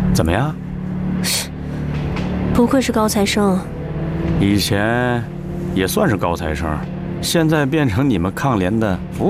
怎么样？ 不愧是高材生。 以前也算是高材生，现在变成你们抗联的服务。